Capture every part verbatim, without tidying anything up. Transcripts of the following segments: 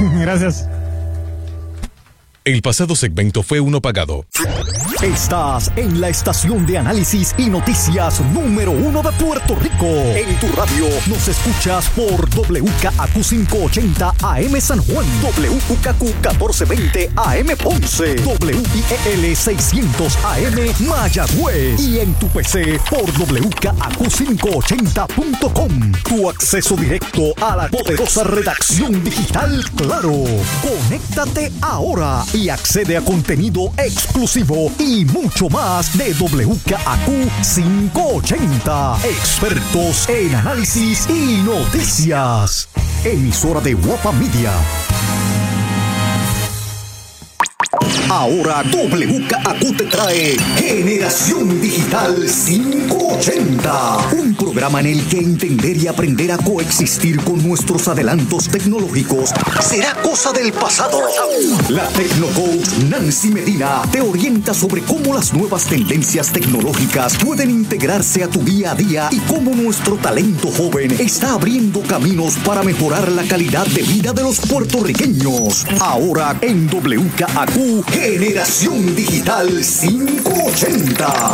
Gracias. El pasado segmento fue uno pagado. Estás en la estación de análisis y noticias número uno de Puerto Rico. En tu radio nos escuchas por W K A Q quinientos ochenta A M San Juan, W K Q catorce veinte A M Ponce, W I E L seiscientos A M Mayagüez y en tu P C por W K A Q quinientos ochenta punto com. Tu acceso directo a la poderosa redacción digital Claro. Conéctate ahora y accede a contenido exclusivo y mucho más de W K A Q quinientos ochenta. Expertos en análisis y noticias. Emisora de Guapa Media. Ahora W K A Q te trae Generación Digital quinientos ochenta, un programa en el que entender y aprender a coexistir con nuestros adelantos tecnológicos será cosa del pasado. La Tecnocoach Nancy Medina te orienta sobre cómo las nuevas tendencias tecnológicas pueden integrarse a tu día a día y cómo nuestro talento joven está abriendo caminos para mejorar la calidad de vida de los puertorriqueños. Ahora en W K A Q Generación Digital quinientos ochenta.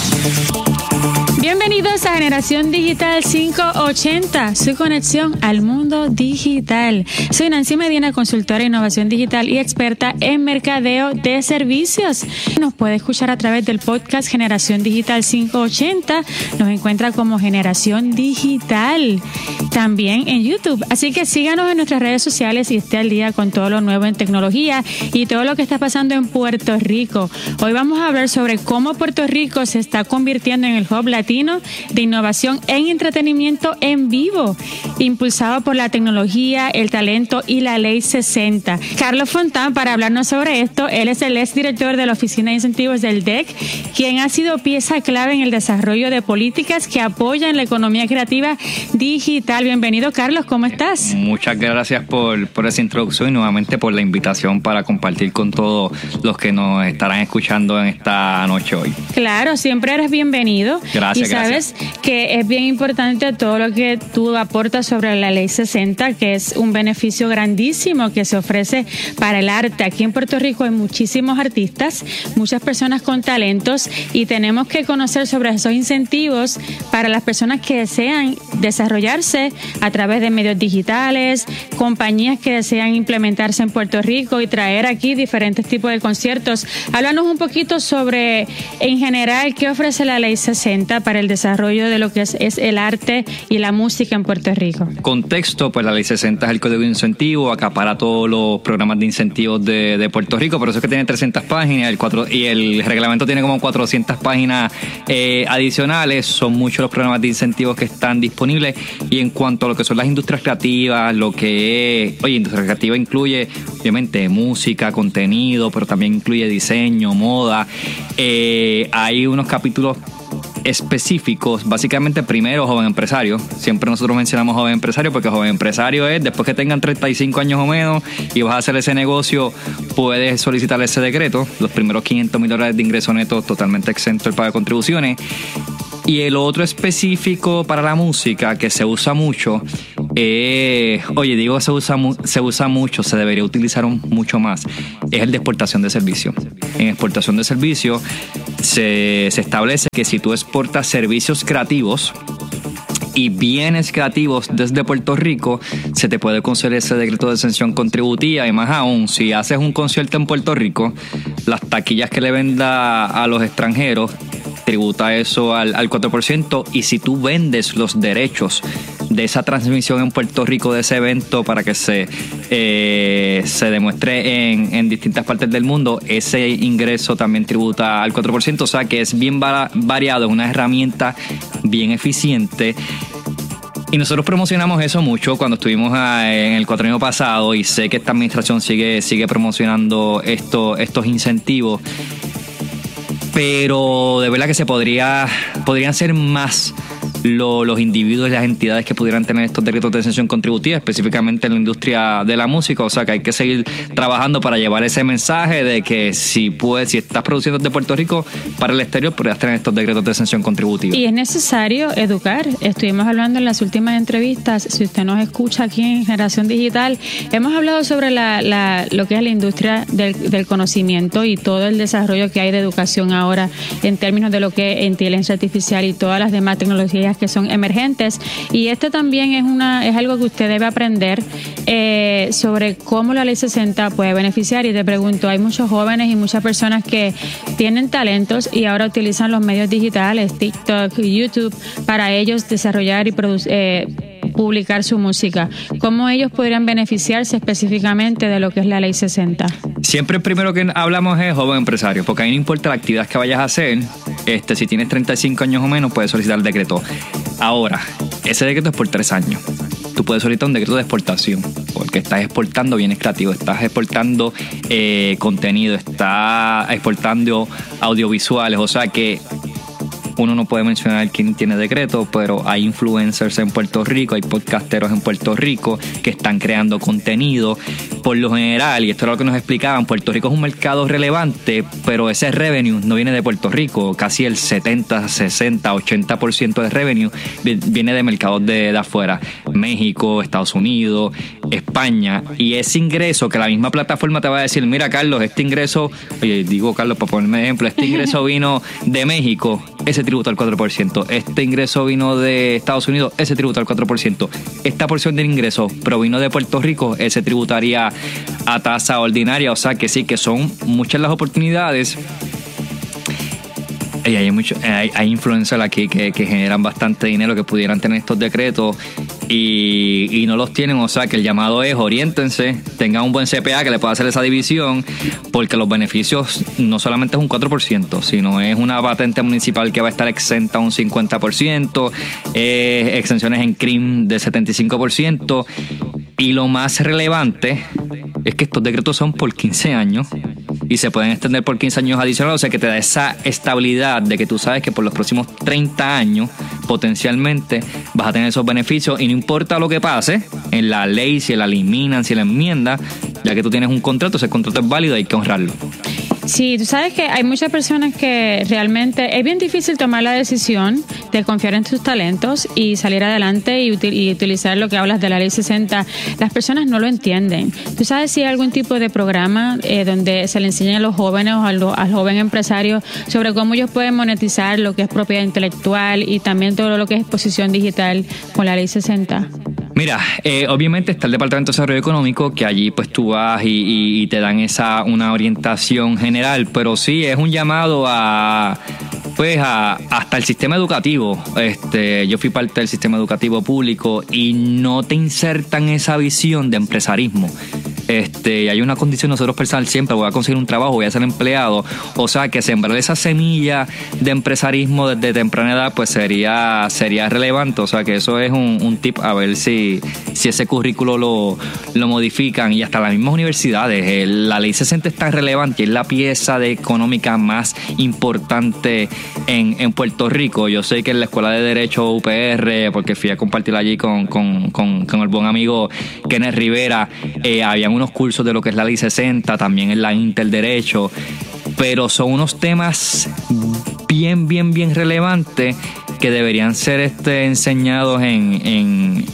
Bienvenidos a Generación Digital quinientos ochenta, su conexión al mundo digital. Soy Nancy Medina, consultora de innovación digital y experta en mercadeo de servicios. Nos puede escuchar a través del podcast Generación Digital quinientos ochenta. Nos encuentra como Generación Digital. También en YouTube. Así que síganos en nuestras redes sociales y esté al día con todo lo nuevo en tecnología y todo lo que está pasando en Puerto Rico. Hoy vamos a hablar sobre cómo Puerto Rico se está convirtiendo en el hub latino de innovación en entretenimiento en vivo, impulsado por la tecnología, el talento y la Ley sesenta. Carlos Fontán, para hablarnos sobre esto, él es el exdirector de la Oficina de Incentivos del D E C, quien ha sido pieza clave en el desarrollo de políticas que apoyan la economía creativa digital. Bienvenido, Carlos, ¿cómo estás? Muchas gracias por, por esa introducción y nuevamente por la invitación para compartir con todos los que nos estarán escuchando en esta noche hoy. Claro, siempre eres bienvenido. Gracias, y sabes gracias. que es bien importante todo lo que tú aportas sobre la Ley sesenta, que es un beneficio grandísimo que se ofrece para el arte. Aquí en Puerto Rico hay muchísimos artistas, muchas personas con talentos y tenemos que conocer sobre esos incentivos para las personas que desean desarrollarse a través de medios digitales, compañías que desean implementarse en Puerto Rico y traer aquí diferentes tipos de conciertos. Háblanos un poquito sobre, en general, qué ofrece la Ley sesenta para el desarrollo de lo que es, es el arte y la música en Puerto Rico. Contexto, pues la Ley sesenta es el Código de Incentivo, acapara todos los programas de incentivos de, de Puerto Rico, por eso es que tiene trescientas páginas el cuatro, y el reglamento tiene como cuatrocientas páginas eh, adicionales. Son muchos los programas de incentivos que están disponibles y en cuanto a lo que son las industrias creativas, lo que es, oye, industria creativa incluye obviamente música, contenido, pero también incluye diseño, moda. Eh, hay unos capítulos específicos, básicamente primero joven empresario. Siempre nosotros mencionamos joven empresario porque joven empresario es después que tengan treinta y cinco años o menos y vas a hacer ese negocio, puedes solicitar ese decreto, los primeros quinientos mil dólares de ingreso neto totalmente exento del pago de contribuciones. Y el otro específico para la música que se usa mucho, eh, oye, digo se usa, mu- se usa mucho, se debería utilizar un, mucho más, es el de exportación de servicios. En exportación de servicios se, se establece que si tú exportas servicios creativos y bienes creativos desde Puerto Rico, se te puede conceder ese decreto de exención contributiva. Y más aún, si haces un concierto en Puerto Rico, las taquillas que le venda a los extranjeros tributa eso al, al cuatro por ciento, y si tú vendes los derechos de esa transmisión en Puerto Rico de ese evento para que se, eh, se demuestre en, en distintas partes del mundo, ese ingreso también tributa al cuatro por ciento. O sea que es bien va- variado, es una herramienta bien eficiente. Y nosotros promocionamos eso mucho cuando estuvimos a, en el cuatrienio pasado, y sé que esta administración sigue, sigue promocionando esto, estos incentivos. Pero de verdad que se podría podrían ser más lo, los individuos y las entidades que pudieran tener estos decretos de exención contributiva, específicamente en la industria de la música. O sea que hay que seguir trabajando para llevar ese mensaje de que si puedes, si estás produciendo desde Puerto Rico para el exterior, podrías tener estos decretos de exención contributiva. Y es necesario educar. Estuvimos hablando en las últimas entrevistas, si usted nos escucha aquí en Generación Digital, hemos hablado sobre la, la, lo que es la industria del, del conocimiento y todo el desarrollo que hay de educación ahora en términos de lo que es inteligencia artificial y todas las demás tecnologías que son emergentes. Y este también es una es algo que usted debe aprender eh, sobre cómo la ley sesenta puede beneficiar. Y te pregunto, hay muchos jóvenes y muchas personas que tienen talentos y ahora utilizan los medios digitales, TikTok, YouTube, para ellos desarrollar y producir eh, publicar su música. ¿Cómo ellos podrían beneficiarse específicamente de lo que es la ley sesenta? Siempre el primero que hablamos es joven empresario, porque ahí no importa la actividad que vayas a hacer, este, si tienes treinta y cinco años o menos, puedes solicitar el decreto. Ahora, ese decreto es por tres años. Tú puedes solicitar un decreto de exportación, porque estás exportando bienes creativos, estás exportando eh, contenido, estás exportando audiovisuales, o sea que uno no puede mencionar quién tiene decreto, pero hay influencers en Puerto Rico, hay podcasteros en Puerto Rico que están creando contenido. Por lo general, y esto era lo que nos explicaban, Puerto Rico es un mercado relevante, pero ese revenue no viene de Puerto Rico. Casi el setenta, sesenta, ochenta por ciento de revenue viene de mercados de, de afuera. México, Estados Unidos, España. Y ese ingreso que la misma plataforma te va a decir, mira Carlos, este ingreso, oye, digo Carlos para ponerme ejemplo, este ingreso vino de México, ese tributo al cuatro por ciento. Este ingreso vino de Estados Unidos, ese tributo al cuatro por ciento. Esta porción del ingreso provino de Puerto Rico, ese tributaría a tasa ordinaria. O sea que sí, que son muchas las oportunidades. Y hay, mucho, hay, hay influencers aquí que, que generan bastante dinero, que pudieran tener estos decretos y, y no los tienen. O sea que el llamado es oriéntense, tengan un buen C P A que le pueda hacer esa división, porque los beneficios no solamente es un cuatro por ciento, sino es una patente municipal que va a estar exenta un cincuenta por ciento, eh, exenciones en C R I M de setenta y cinco por ciento, y lo más relevante es que estos decretos son por quince años y se pueden extender por quince años adicionales, o sea que te da esa estabilidad de que tú sabes que por los próximos treinta años potencialmente vas a tener esos beneficios, y no importa lo que pase en la ley, si la eliminan, si la enmiendan, ya que tú tienes un contrato, ese contrato es válido y hay que honrarlo. Sí, tú sabes que hay muchas personas que realmente es bien difícil tomar la decisión de confiar en tus talentos y salir adelante y, util- y utilizar lo que hablas de la ley sesenta. Las personas no lo entienden. ¿Tú sabes si hay algún tipo de programa eh, donde se le enseña a los jóvenes o al, al joven empresario sobre cómo ellos pueden monetizar lo que es propiedad intelectual y también todo lo que es exposición digital con la ley sesenta? Mira, eh, obviamente está el Departamento de Desarrollo Económico, que allí pues tú vas y, y, y te dan esa una orientación general, pero sí es un llamado a pues a, hasta el sistema educativo. Este, yo fui parte del sistema educativo público y no te insertan esa visión de empresarismo. Este, hay una condición nosotros personal siempre, voy a conseguir un trabajo, voy a ser empleado, o sea que sembrar esa semilla de empresarismo desde temprana edad pues sería sería relevante. O sea que eso es un, un tip a ver si, si ese currículo lo, lo modifican, y hasta las mismas universidades. El, la ley sesenta es tan relevante y es la pieza de económica más importante en, en Puerto Rico. Yo sé que en la Escuela de Derecho U P R, porque fui a compartir allí con, con, con, con el buen amigo Kenneth Rivera, eh, habían unos cursos de lo que es la ley sesenta, también en la Interderecho, pero son unos temas bien, bien, bien relevantes que deberían ser este, enseñados en, en,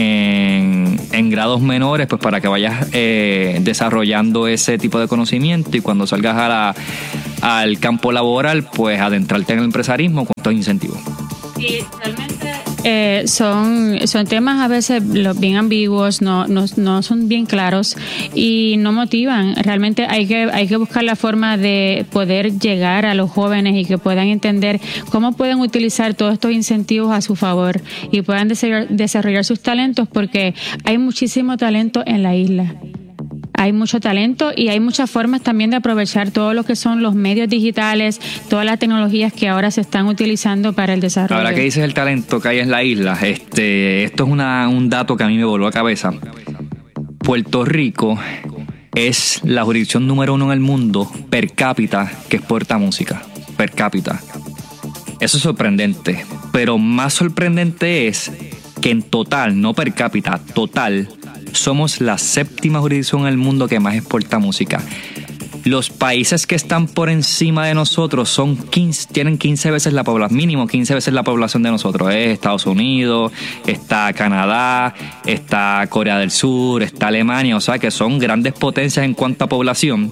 en, en grados menores, pues para que vayas eh, desarrollando ese tipo de conocimiento, y cuando salgas a la, al campo laboral, pues adentrarte en el empresarismo con estos incentivos. Sí, realmente eh, son, son temas a veces bien ambiguos, no, no, no son bien claros y no motivan. Realmente hay que, hay que buscar la forma de poder llegar a los jóvenes y que puedan entender cómo pueden utilizar todos estos incentivos a su favor y puedan desarrollar, desarrollar sus talentos, porque hay muchísimo talento en la isla. Hay mucho talento y hay muchas formas también de aprovechar todo lo que son los medios digitales, todas las tecnologías que ahora se están utilizando para el desarrollo. Ahora que dices el talento que hay en la isla, este, esto es una, un dato que a mí me voló a cabeza. Puerto Rico es la jurisdicción número uno en el mundo per cápita que exporta música, per cápita. Eso es sorprendente. pero más sorprendente es que en total, no per cápita, total, somos la séptima jurisdicción en el mundo que más exporta música. Los países que están por encima de nosotros son quince, tienen quince veces la población, mínimo quince veces la población de nosotros. Es Estados Unidos, está Canadá, está Corea del Sur, está Alemania, o sea que son grandes potencias en cuanto a población.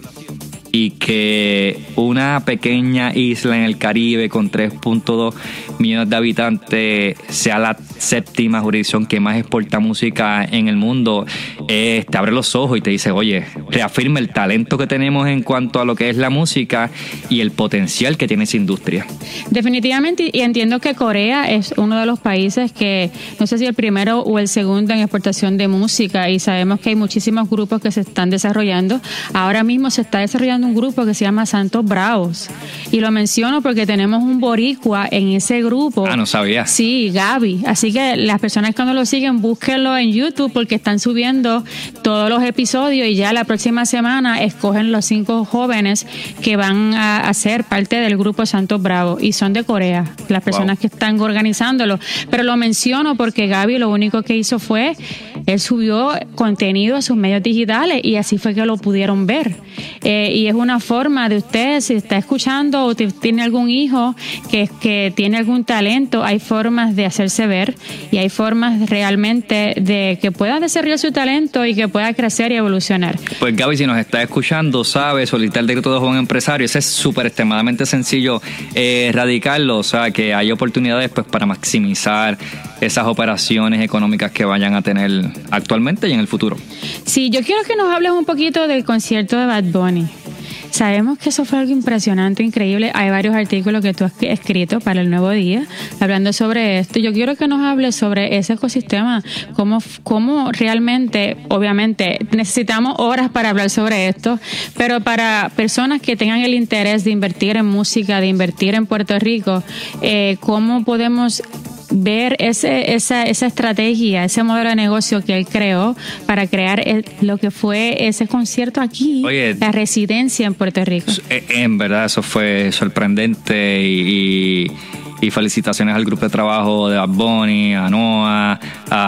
Y que una pequeña isla en el Caribe con tres punto dos millones de habitantes sea la séptima jurisdicción que más exporta música en el mundo, eh, te abre los ojos y te dice, oye, reafirma el talento que tenemos en cuanto a lo que es la música y el potencial que tiene esa industria. Definitivamente, y entiendo que Corea es uno de los países que, no sé si el primero o el segundo en exportación de música, y sabemos que hay muchísimos grupos que se están desarrollando. Ahora mismo se está desarrollando un grupo que se llama Santos Bravos, y lo menciono porque tenemos un boricua en ese grupo. Ah, no sabía. Sí, Gaby. Así que las personas que no lo siguen, búsquenlo en YouTube porque están subiendo todos los episodios y ya la próxima semana escogen los cinco jóvenes que van a, a ser parte del grupo Santos Bravos y son de Corea, las personas wow. que están organizándolo. Pero lo menciono porque Gaby lo único que hizo fue, él subió contenido a sus medios digitales y así fue que lo pudieron ver. Eh, y es una forma de usted, si está escuchando o te, tiene algún hijo que, que tiene algún talento, hay formas de hacerse ver y hay formas realmente de que pueda desarrollar su talento y que pueda crecer y evolucionar. Pues Gaby, si nos está escuchando, sabe solicitar el decreto de joven empresario, ese es súper extremadamente sencillo eh, radicarlo, o sea que hay oportunidades pues para maximizar esas operaciones económicas que vayan a tener actualmente y en el futuro. Sí, yo quiero que nos hables un poquito del concierto de Bad Bunny. Sabemos que eso fue algo impresionante, increíble. Hay varios artículos que tú has escrito para El Nuevo Día hablando sobre esto. Yo quiero que nos hables sobre ese ecosistema, cómo, cómo realmente, obviamente, necesitamos horas para hablar sobre esto, pero para personas que tengan el interés de invertir en música, de invertir en Puerto Rico, eh, ¿cómo podemos ver ese, esa, esa estrategia, ese modelo de negocio que él creó para crear el, lo que fue ese concierto aquí, Oye, la residencia en Puerto Rico? En verdad eso fue sorprendente y, y felicitaciones al grupo de trabajo de Bad Bunny, a Noah,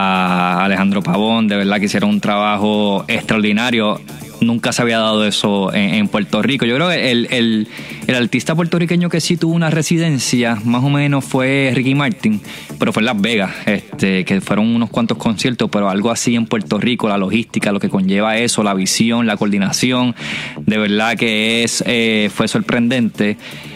a Alejandro Pavón, de verdad que hicieron un trabajo extraordinario. Nunca se había dado eso en, en Puerto Rico. Yo creo que el, el, el artista puertorriqueño que sí tuvo una residencia, más o menos, fue Ricky Martin, pero fue en Las Vegas, este, que fueron unos cuantos conciertos, pero algo así en Puerto Rico, la logística, lo que conlleva eso, la visión, la coordinación, de verdad que es eh, fue sorprendente.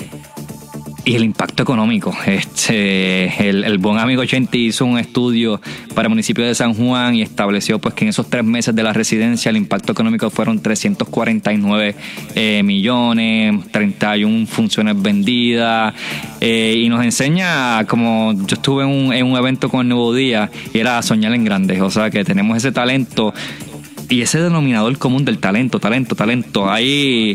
Y el impacto económico. Este, el, el buen amigo Chenti hizo un estudio para el municipio de San Juan y estableció pues que en esos tres meses de la residencia el impacto económico fueron trescientos cuarenta y nueve eh, millones, treinta y una funciones vendidas, eh, y nos enseña, como yo estuve en un, en un evento con El Nuevo Día, y era soñar en grande, o sea que tenemos ese talento y ese denominador común del talento, talento, talento. Ahí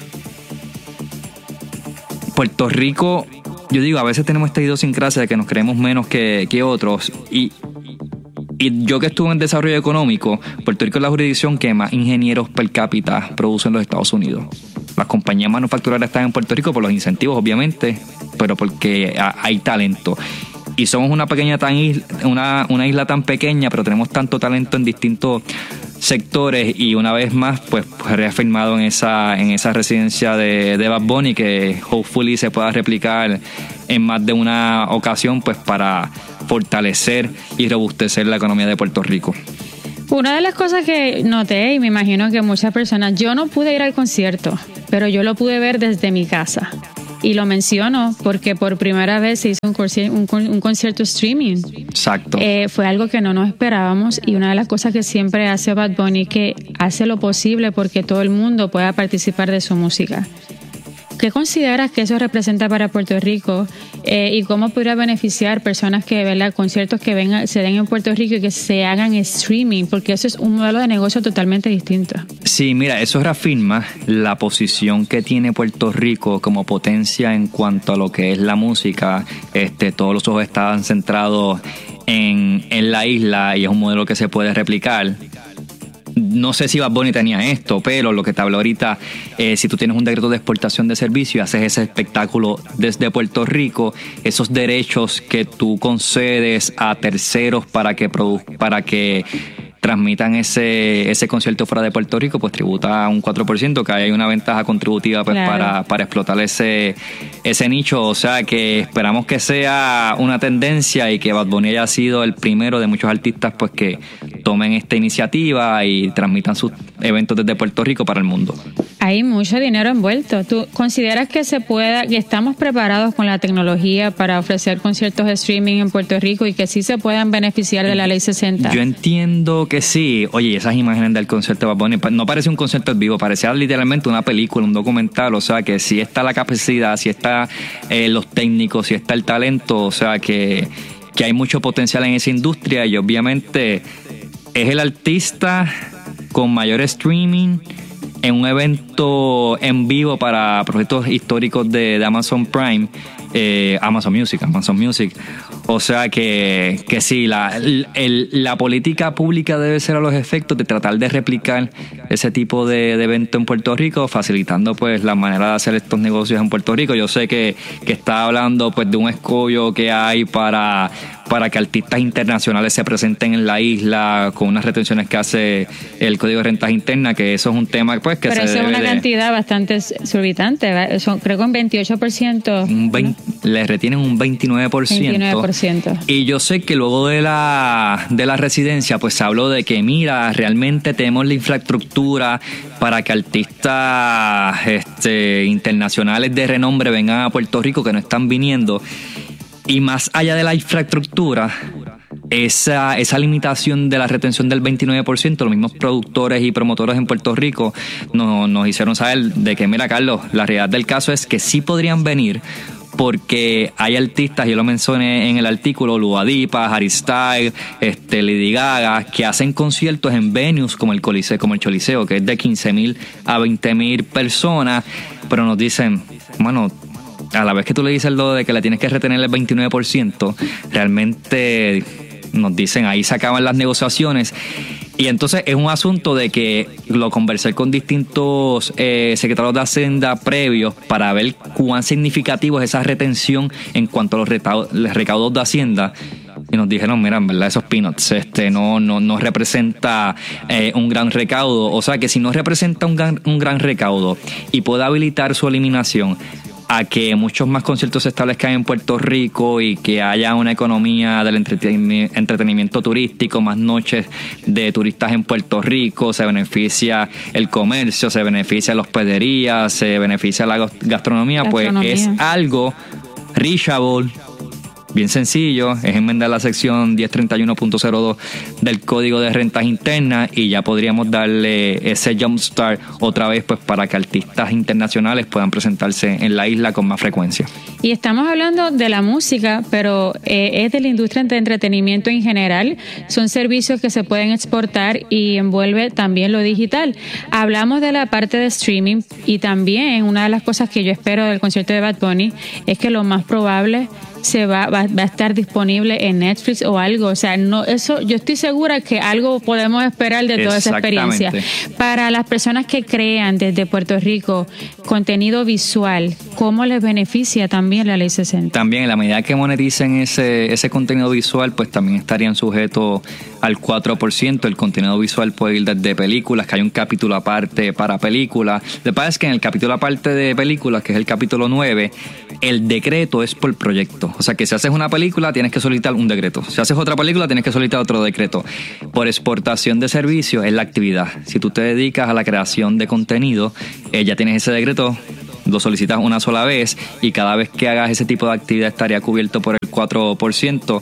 Puerto Rico, yo digo, a veces tenemos esta idiosincrasia de que nos creemos menos que, que otros, y, y yo que estuve en desarrollo económico, Puerto Rico es la jurisdicción que más ingenieros per cápita produce en los Estados Unidos. Las compañías manufactureras están en Puerto Rico por los incentivos, obviamente, pero porque hay talento. Y somos una pequeña tan isla, una, una isla tan pequeña, pero tenemos tanto talento en distintos sectores, y una vez más pues reafirmado en esa en esa residencia de, de Bad Bunny, que hopefully se pueda replicar en más de una ocasión pues para fortalecer y robustecer la economía de Puerto Rico. Una de las cosas que noté, y me imagino que muchas personas, yo no pude ir al concierto, pero yo lo pude ver desde mi casa. Y lo menciono porque por primera vez se hizo un, concierto, un, un concierto streaming. Exacto. Eh, fue algo que no nos esperábamos, y una de las cosas que siempre hace Bad Bunny es que hace lo posible porque todo el mundo pueda participar de su música. ¿Qué consideras que eso representa para Puerto Rico, eh, y cómo podría beneficiar personas que, ¿verdad?, conciertos que vengan, se den en Puerto Rico y que se hagan streaming? Porque eso es un modelo de negocio totalmente distinto. Sí, mira, eso reafirma la posición que tiene Puerto Rico como potencia en cuanto a lo que es la música. Este, todos los ojos estaban centrados en, en la isla, y es un modelo que se puede replicar. no sé si Bad Bunny tenía esto, pero lo que te hablo ahorita, eh, si tú tienes un decreto de exportación de servicio y haces ese espectáculo desde Puerto Rico, esos derechos que tú concedes a terceros para que produ- para que transmitan ese ese concierto fuera de Puerto Rico, pues tributa un cuatro por ciento, que hay una ventaja contributiva pues, claro. para, para explotar ese, ese nicho. O sea que esperamos que sea una tendencia y que Bad Bunny haya sido el primero de muchos artistas pues que tomen esta iniciativa y transmitan sus eventos desde Puerto Rico para el mundo. Hay mucho dinero envuelto. ¿Tú consideras que se pueda, que estamos preparados con la tecnología para ofrecer conciertos de streaming en Puerto Rico y que sí se puedan beneficiar de la Ley sesenta? Yo entiendo que sí. Oye, esas imágenes del concierto de Bad Bunny no parece un concierto en vivo, parecía literalmente una película, un documental. O sea que sí está la capacidad, sí está eh, los técnicos, sí está el talento. O sea que, que hay mucho potencial en esa industria y obviamente es el artista con mayor streaming en un evento en vivo para proyectos históricos de, de Amazon Prime, eh, Amazon Music, Amazon Music. O sea que, que sí, la, el, la política pública debe ser a los efectos de tratar de replicar ese tipo de, de evento en Puerto Rico, facilitando pues la manera de hacer estos negocios en Puerto Rico. Yo sé que, que está hablando pues de un escollo que hay para, para que artistas internacionales se presenten en la isla con unas retenciones que hace el Código de Rentas Internas, que eso es un tema pues que Pero se eso debe es una de, cantidad bastante exorbitante, son, creo que un veintiocho por ciento. Un veinte, le retienen un veintinueve por ciento. veintinueve por ciento. Y yo sé que luego de la, de la residencia pues se habló de que mira, realmente tenemos la infraestructura para que artistas este, internacionales de renombre vengan a Puerto Rico que no están viniendo. Y más allá de la infraestructura, esa, esa limitación de la retención del veintinueve por ciento, los mismos productores y promotores en Puerto Rico nos, nos hicieron saber de que, mira, Carlos, la realidad del caso es que sí podrían venir porque hay artistas, yo lo mencioné en el artículo, Dua Lipa, Harry Styles, este, Lady Gaga, que hacen conciertos en venues como el Coliseo, como el Choliseo, que es de quince mil a veinte mil personas, pero nos dicen, bueno, a la vez que tú le dices lo de que le tienes que retener el veintinueve por ciento, realmente nos dicen, ahí se acaban las negociaciones. Y entonces es un asunto de que lo conversé con distintos eh, secretarios de Hacienda previos para ver cuán significativo es esa retención en cuanto a los recaudos, los recaudos de Hacienda. Y nos dijeron, mira, en verdad esos peanuts este, no, no, no representa eh, un gran recaudo. O sea que si no representa un gran, un gran recaudo y puede habilitar su eliminación a que muchos más conciertos se establezcan en Puerto Rico y que haya una economía del entretenimiento, entretenimiento turístico, más noches de turistas en Puerto Rico, se beneficia el comercio, se beneficia la hospedería, se beneficia la gastronomía, gastronomía. Pues es algo reachable, bien sencillo, es enmendar la sección diez treinta y uno punto cero dos del Código de Rentas Internas y ya podríamos darle ese jumpstart otra vez pues para que artistas internacionales puedan presentarse en la isla con más frecuencia. Y estamos hablando de la música, pero eh, es de la industria de entretenimiento en general. Son servicios que se pueden exportar y envuelve también lo digital. Hablamos de la parte de streaming y también una de las cosas que yo espero del concierto de Bad Bunny es que lo más probable se va, va, va a estar disponible en Netflix o algo. O sea, no, eso yo estoy segura que algo podemos esperar de toda esa experiencia. Para las personas que crean desde Puerto Rico contenido visual, ¿cómo les beneficia también la Ley sesenta? También, en la medida que moneticen ese, ese contenido visual, pues también estarían sujetos al cuatro por ciento. El contenido visual puede ir desde películas, que hay un capítulo aparte para películas. Lo que pasa es que en el capítulo aparte de películas, que es el capítulo nueve, el decreto es por proyecto. O sea que si haces una película tienes que solicitar un decreto. Si haces otra película tienes que solicitar otro decreto. Por exportación de servicios es la actividad. Si tú te dedicas a la creación de contenido, eh, ya tienes ese decreto, lo solicitas una sola vez y cada vez que hagas ese tipo de actividad estaría cubierto por el cuatro por ciento.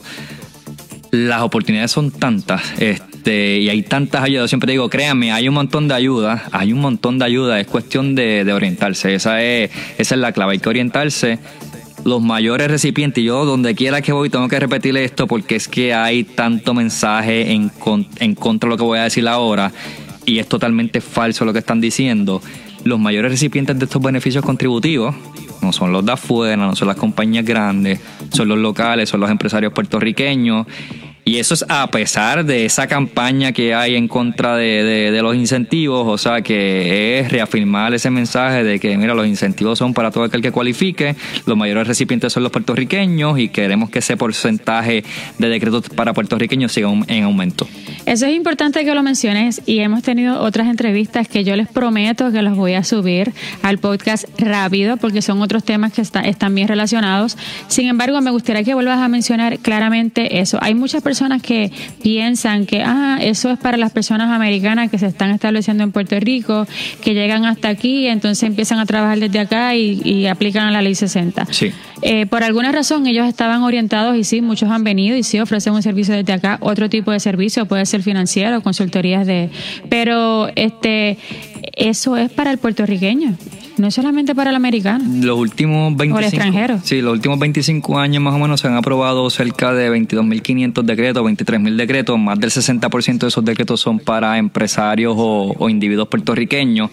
Las oportunidades son tantas este, y hay tantas ayudas. Siempre digo, créanme, hay un montón de ayudas, hay un montón de ayudas, es cuestión de, de orientarse. Esa es, esa es la clave, hay que orientarse. Los mayores recipientes, y yo donde quiera que voy tengo que repetirle esto porque es que hay tanto mensaje en, con, en contra de lo que voy a decir ahora y es totalmente falso lo que están diciendo. Los mayores recipientes de estos beneficios contributivos no son los de afuera, no son las compañías grandes, son los locales, son los empresarios puertorriqueños. Y eso es a pesar de esa campaña que hay en contra de, de, de los incentivos, o sea que es reafirmar ese mensaje de que mira, los incentivos son para todo aquel que cualifique, los mayores recipientes son los puertorriqueños y queremos que ese porcentaje de decretos para puertorriqueños siga en aumento. Eso es importante que lo menciones y hemos tenido otras entrevistas que yo les prometo que los voy a subir al podcast rápido porque son otros temas que está, están bien relacionados. Sin embargo, me gustaría que vuelvas a mencionar claramente eso. Hay muchas personas que piensan que ah, eso es para las personas americanas que se están estableciendo en Puerto Rico, que llegan hasta aquí y entonces empiezan a trabajar desde acá y, y aplican a la ley sesenta. Sí. Eh, por alguna razón ellos estaban orientados y sí, muchos han venido y sí ofrecen un servicio desde acá, otro tipo de servicio, puede ser financiero, consultorías de... Pero este eso es para el puertorriqueño, no es solamente para el americano. Los últimos veinticinco, o el extranjero. Sí, los últimos veinticinco años más o menos se han aprobado cerca de veintidós mil quinientos decretos, veintitrés mil decretos, más del sesenta por ciento de esos decretos son para empresarios o, o individuos puertorriqueños.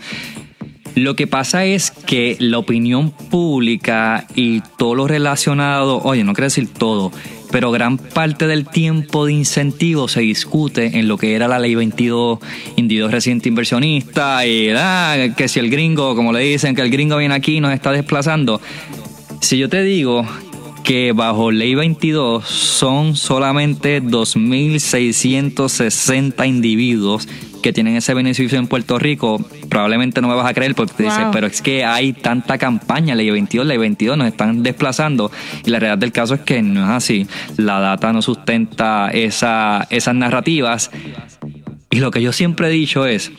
Lo que pasa es que la opinión pública y todo lo relacionado, oye, no quiero decir todo, pero gran parte del tiempo de incentivos se discute en lo que era la ley veintidós, individuos residentes inversionistas, y ah, que si el gringo, como le dicen, que el gringo viene aquí y nos está desplazando. Si yo te digo que bajo ley veintidós son solamente dos mil seiscientos sesenta individuos que tienen ese beneficio en Puerto Rico, probablemente no me vas a creer porque te wow. dices, pero es que hay tanta campaña, ley veintidós, ley veintidós, nos están desplazando y la realidad del caso es que no es así. La data no sustenta esa, esas narrativas y lo que yo siempre he dicho es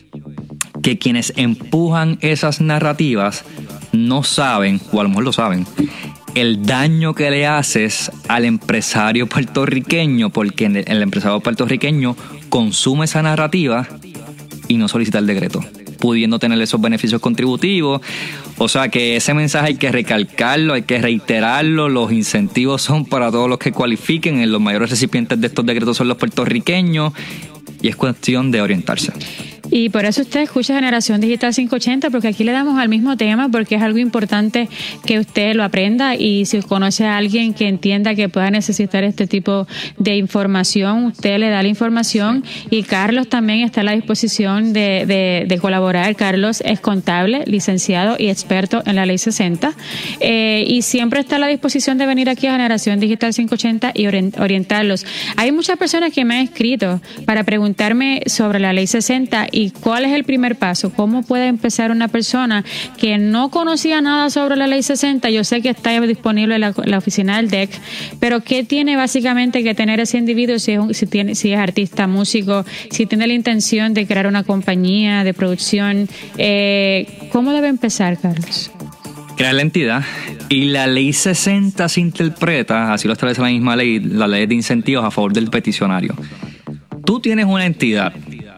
que quienes empujan esas narrativas no saben, o a lo mejor lo saben, el daño que le haces al empresario puertorriqueño, porque el empresario puertorriqueño consume esa narrativa y no solicita el decreto, pudiendo tener esos beneficios contributivos. O sea que ese mensaje hay que recalcarlo, hay que reiterarlo, los incentivos son para todos los que cualifiquen, los mayores recipientes de estos decretos son los puertorriqueños y es cuestión de orientarse. Y por eso usted escucha Generación Digital quinientos ochenta, porque aquí le damos al mismo tema, porque es algo importante que usted lo aprenda y si conoce a alguien que entienda que pueda necesitar este tipo de información, usted le da la información y Carlos también está a la disposición de, de, de colaborar. Carlos es contable, licenciado y experto en la ley sesenta eh, y siempre está a la disposición de venir aquí a Generación Digital quinientos ochenta y orientarlos. Hay muchas personas que me han escrito para preguntarme sobre la ley sesenta y cuál es el primer paso, cómo puede empezar una persona que no conocía nada sobre la ley sesenta. Yo sé que está disponible en la, la oficina del D E C, pero ¿qué tiene básicamente que tener ese individuo si es, un, si, tiene, si es artista, músico, si tiene la intención de crear una compañía de producción? Eh, ¿Cómo debe empezar, Carlos? Crear la entidad y la ley sesenta se interpreta, así lo establece la misma ley, la ley de incentivos a favor del peticionario. Tú tienes una entidad,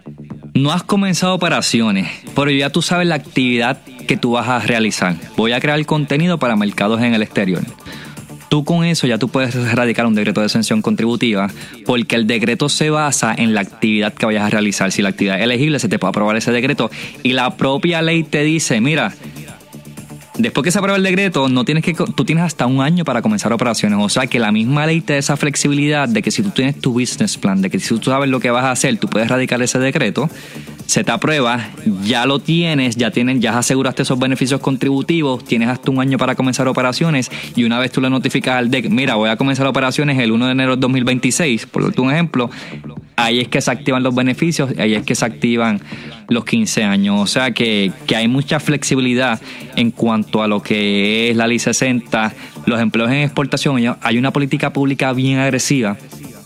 no has comenzado operaciones, pero ya tú sabes la actividad que tú vas a realizar. Voy a crear contenido para mercados en el exterior. Tú con eso ya tú puedes radicar un decreto de exención contributiva porque el decreto se basa en la actividad que vayas a realizar. Si la actividad es elegible, se te puede aprobar ese decreto y la propia ley te dice, mira, después que se aprueba el decreto, no tienes que, tú tienes hasta un año para comenzar operaciones. O sea que la misma ley te da esa flexibilidad de que si tú tienes tu business plan, de que si tú sabes lo que vas a hacer, tú puedes radicar ese decreto, se te aprueba, ya lo tienes, ya tienes, ya aseguraste esos beneficios contributivos, tienes hasta un año para comenzar operaciones y una vez tú le notificas al D E C, mira, voy a comenzar operaciones el primero de enero del dos mil veintiséis, por darte un ejemplo, ahí es que se activan los beneficios, ahí es que se activan los quince años. O sea que, que hay mucha flexibilidad en cuanto a lo que es la ley sesenta, los empleos en exportación. Hay una política pública bien agresiva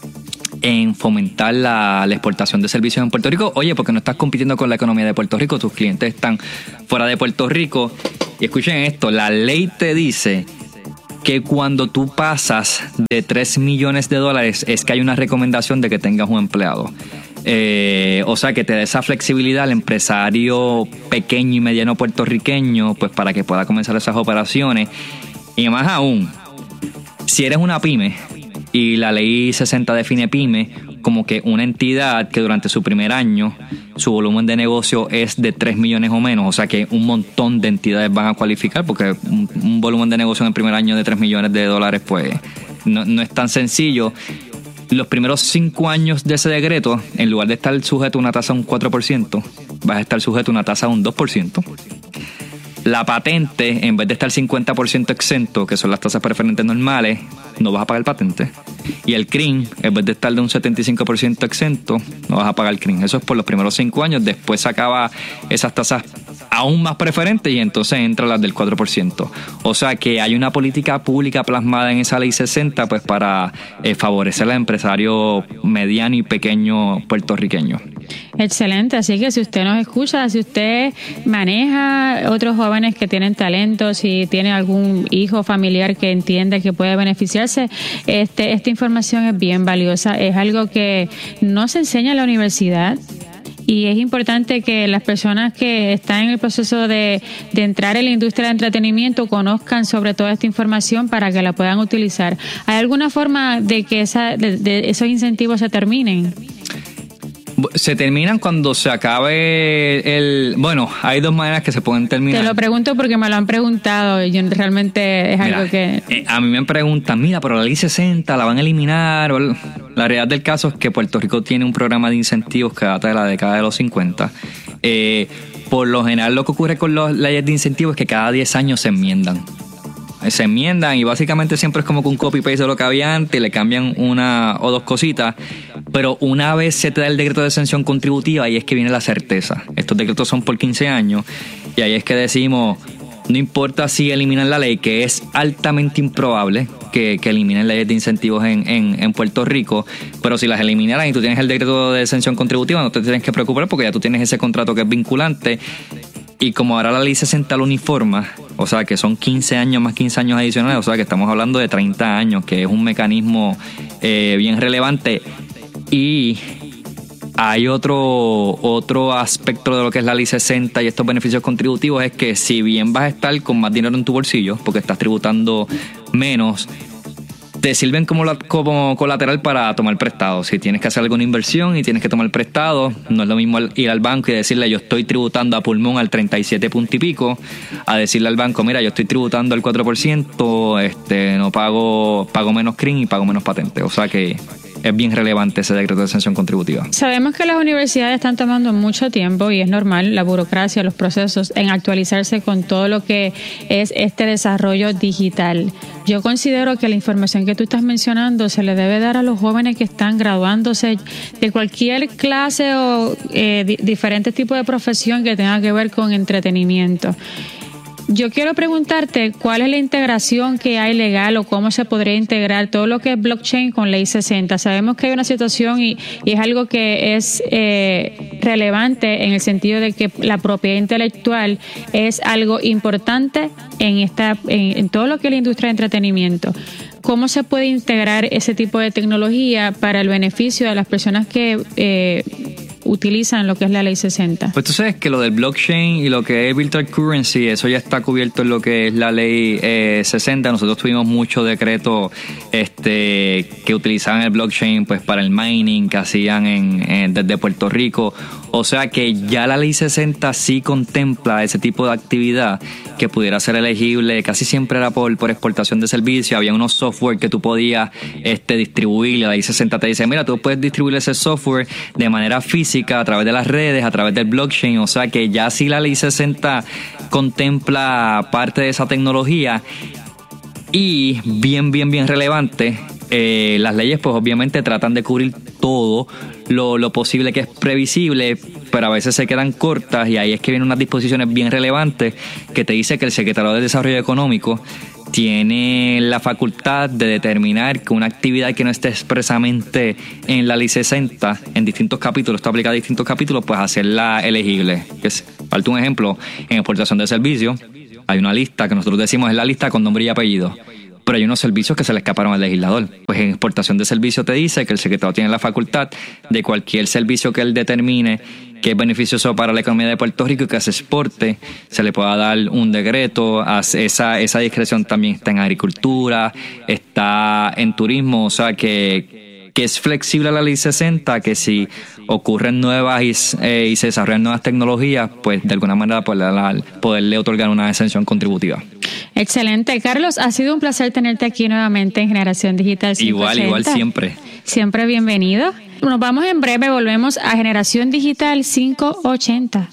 en fomentar la, la exportación de servicios en Puerto Rico. Oye, porque no estás compitiendo con la economía de Puerto Rico, tus clientes están fuera de Puerto Rico. Y escuchen esto, la ley te dice que cuando tú pasas de tres millones de dólares es que hay una recomendación de que tengas un empleado. Eh, o sea que te da esa flexibilidad al empresario pequeño y mediano puertorriqueño, pues para que pueda comenzar esas operaciones. Y más aún, si eres una pyme, y la ley sesenta define pyme como que una entidad que durante su primer año su volumen de negocio es de tres millones o menos, o sea que un montón de entidades van a cualificar porque un, un volumen de negocio en el primer año de tres millones de dólares pues no, no es tan sencillo. los primeros cinco años de ese decreto, en lugar de estar sujeto a una tasa de un cuatro por ciento, vas a estar sujeto a una tasa de un dos por ciento. La patente, en vez de estar cincuenta por ciento exento, que son las tasas preferentes normales, no vas a pagar patente. Y el C R I M, en vez de estar de un setenta y cinco por ciento exento, no vas a pagar el C R I M. Eso es por los primeros cinco años. Después se acaba esas tasas aún más preferentes y entonces entran las del cuatro por ciento. O sea que hay una política pública plasmada en esa ley sesenta pues para eh, favorecer al empresario mediano y pequeño puertorriqueño. Excelente, así que si usted nos escucha, si usted maneja otros jóvenes que tienen talento, si tiene algún hijo familiar que entiende que puede beneficiarse, este, esta información es bien valiosa, es algo que no se enseña en la universidad. Y es importante que las personas que están en el proceso de, de entrar en la industria del entretenimiento conozcan sobre toda esta información para que la puedan utilizar. ¿Hay alguna forma de que esa, de, de esos incentivos se terminen? Se terminan cuando se acabe el... Bueno, hay dos maneras que se pueden terminar. Te lo pregunto porque me lo han preguntado y yo realmente es mira, algo que... Eh, a mí me preguntan, mira, pero la ley sesenta la van a eliminar. O el... La realidad del caso es que Puerto Rico tiene un programa de incentivos que data de la década de los cincuenta. Eh, por lo general lo que ocurre con las leyes de incentivos es que cada diez años se enmiendan. Se enmiendan y básicamente siempre es como que un copy-paste de lo que había antes, le cambian una o dos cositas, pero una vez se te da el decreto de exención contributiva, ahí es que viene la certeza. Estos decretos son por quince años y ahí es que decimos, no importa si eliminan la ley, que es altamente improbable que, que eliminen leyes de incentivos en, en, en Puerto Rico, pero si las eliminaran y tú tienes el decreto de exención contributiva, no te tienes que preocupar porque ya tú tienes ese contrato que es vinculante. Y como ahora la ley sesenta lo uniforma, o sea que son quince años más quince años adicionales, o sea que estamos hablando de treinta años, que es un mecanismo eh, bien relevante. Y hay otro, otro aspecto de lo que es la ley sesenta y estos beneficios contributivos, es que si bien vas a estar con más dinero en tu bolsillo, porque estás tributando menos, te sirven como, la, como colateral para tomar prestado. Si tienes que hacer alguna inversión y tienes que tomar prestado, no es lo mismo ir al banco y decirle yo estoy tributando a pulmón al treinta y siete punto y pico, a decirle al banco, mira, yo estoy tributando al cuatro por ciento, este, no pago, pago menos C R I M y pago menos patente. O sea que es bien relevante ese decreto de exención contributiva. Sabemos que las universidades están tomando mucho tiempo y es normal, la burocracia, los procesos, en actualizarse con todo lo que es este desarrollo digital. Yo considero que la información que tú estás mencionando se le debe dar a los jóvenes que están graduándose de cualquier clase o eh, di- diferentes tipos de profesión que tenga que ver con entretenimiento. Yo quiero preguntarte cuál es la integración que hay legal o cómo se podría integrar todo lo que es blockchain con ley sesenta. Sabemos que hay una situación y, y es algo que es eh, relevante en el sentido de que la propiedad intelectual es algo importante en, esta, en, en todo lo que es la industria de entretenimiento. ¿Cómo se puede integrar ese tipo de tecnología para el beneficio de las personas que eh, utilizan lo que es la ley sesenta? Pues tú sabes que lo del blockchain y lo que es virtual currency, eso ya está cubierto en lo que es la ley eh, sesenta. Nosotros tuvimos muchos decretos este, que utilizaban el blockchain pues para el mining que hacían en, en, desde Puerto Rico. O sea que ya la ley sesenta sí contempla ese tipo de actividad que pudiera ser elegible. Casi siempre era por, por exportación de servicios. Había unos software que tú podías este, distribuir. La ley sesenta te dice, mira, tú puedes distribuir ese software de manera física a través de las redes, a través del blockchain. O sea que ya sí la ley sesenta contempla parte de esa tecnología. Y bien, bien, bien relevante, eh, las leyes pues obviamente tratan de cubrir todo lo, lo posible que es previsible, pero a veces se quedan cortas y ahí es que vienen unas disposiciones bien relevantes que te dice que el Secretario de Desarrollo Económico tiene la facultad de determinar que una actividad que no esté expresamente en la ley sesenta, en distintos capítulos, está aplicada a distintos capítulos, pues hacerla elegible. Falta un ejemplo, en exportación de servicios, hay una lista que nosotros decimos es la lista con nombre y apellido, pero hay unos servicios que se le escaparon al legislador. Pues en exportación de servicios te dice que el secretario tiene la facultad de cualquier servicio que él determine que es beneficioso para la economía de Puerto Rico y que se exporte, se le pueda dar un decreto. Esa, esa discreción también está en agricultura, está en turismo, o sea que que es flexible a la ley sesenta, que si ocurren nuevas y, eh, y se desarrollan nuevas tecnologías, pues de alguna manera poderle, poderle otorgar una exención contributiva. Excelente. Carlos, ha sido un placer tenerte aquí nuevamente en Generación Digital quinientos ochenta. Igual, igual siempre. Siempre bienvenido. Nos vamos en breve, volvemos a Generación Digital quinientos ochenta.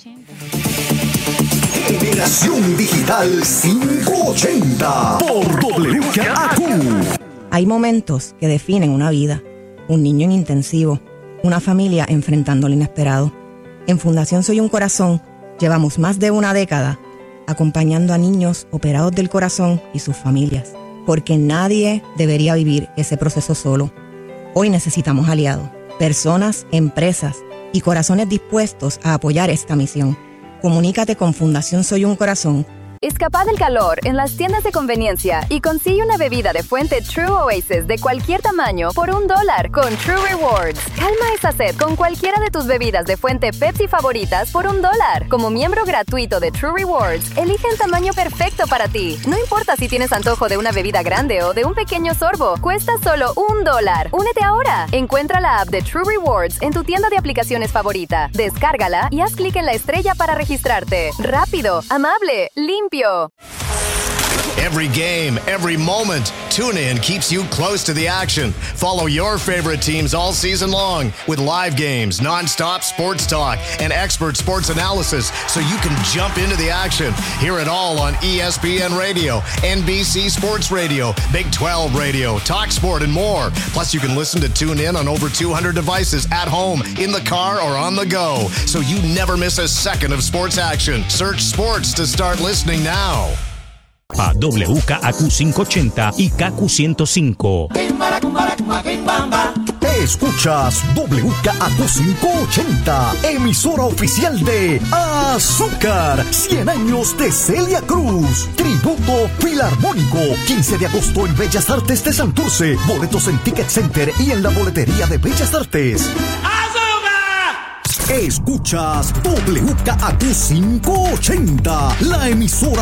Generación Digital quinientos ochenta por W K A Q. Hay momentos que definen una vida, un niño en intensivo, una familia enfrentando lo inesperado. En Fundación Soy un Corazón llevamos más de una década acompañando a niños operados del corazón y sus familias, porque nadie debería vivir ese proceso solo. Hoy necesitamos aliados, personas, empresas y corazones dispuestos a apoyar esta misión. Comunícate con Fundación Soy un Corazón. Escapa del calor en las tiendas de conveniencia y consigue una bebida de fuente True Oasis de cualquier tamaño por un dólar con True Rewards. Calma esa sed con cualquiera de tus bebidas de fuente Pepsi favoritas por un dólar. Como miembro gratuito de True Rewards, elige el tamaño perfecto para ti. No importa si tienes antojo de una bebida grande o de un pequeño sorbo, cuesta solo un dólar. Únete ahora. Encuentra la app de True Rewards en tu tienda de aplicaciones favorita. Descárgala y haz clic en la estrella para registrarte. Rápido, amable, limpio. Every game, every moment, TuneIn keeps you close to the action. Follow your favorite teams all season long with live games, nonstop sports talk, and expert sports analysis so you can jump into the action. Hear it all on E S P N Radio, N B C Sports Radio, Big twelve Radio, TalkSport, and more. Plus, you can listen to TuneIn on over two hundred devices at home, in the car, or on the go, so you never miss a second of sports action. Search sports to start listening now. A W K A Q quinientos ochenta y K Q ciento cinco. Escuchas W K A Q quinientos ochenta, emisora oficial de Azúcar, cien años de Celia Cruz, tributo filarmónico, quince de agosto en Bellas Artes de Santurce, boletos en Ticket Center y en la boletería de Bellas Artes. ¡Azúcar! Escuchas W K A Q quinientos ochenta, la emisora